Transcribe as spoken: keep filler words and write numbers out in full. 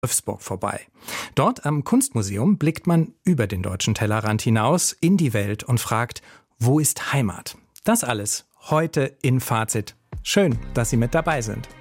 Wolfsburg vorbei. Dort am Kunstmuseum blickt man über den deutschen Tellerrand hinaus in die Welt und fragt, wo ist Heimat? Das alles heute in Fazit. Schön, dass Sie mit dabei sind.